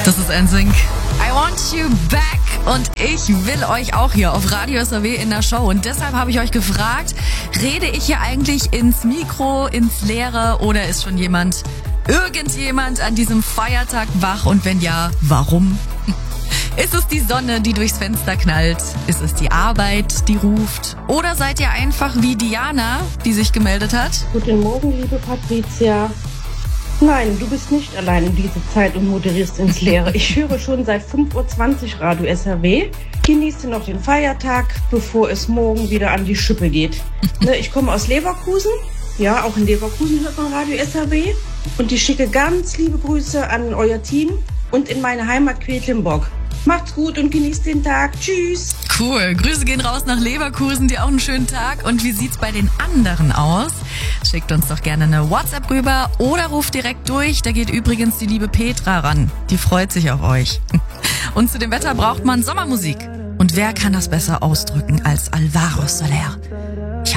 Das ist NSYNC. I want you back. Und ich will euch auch hier auf Radio SAW in der Show. Und deshalb habe ich euch gefragt, rede ich hier eigentlich ins Mikro, ins Leere oder ist schon irgendjemand an diesem Feiertag wach? Und wenn ja, warum? Ist es die Sonne, die durchs Fenster knallt? Ist es die Arbeit, die ruft? Oder seid ihr einfach wie Diana, die sich gemeldet hat? Guten Morgen, liebe Patricia. Nein, du bist nicht allein in dieser Zeit und moderierst ins Leere. Ich höre schon seit 5.20 Uhr Radio SAW. Genieße noch den Feiertag, bevor es morgen wieder an die Schippe geht. Ich komme aus Leverkusen. Ja, auch in Leverkusen hört man Radio SAW. Und ich schicke ganz liebe Grüße an euer Team und in meine Heimat Quedlinburg. Macht's gut und genießt den Tag. Tschüss. Cool. Grüße gehen raus nach Leverkusen. Dir auch einen schönen Tag. Und wie sieht's bei den anderen aus? Schickt uns doch gerne eine WhatsApp rüber oder ruft direkt durch. Da geht übrigens die liebe Petra ran. Die freut sich auf euch. Und zu dem Wetter braucht man Sommermusik. Und wer kann das besser ausdrücken als Alvaro Soler?